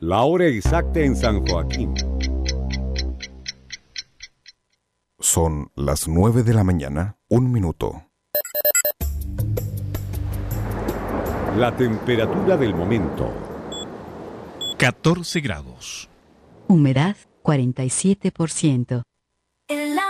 La hora exacta en San Joaquín. Son las 9 de la mañana, 1 minuto. La temperatura del momento. 14 grados. Humedad 47%.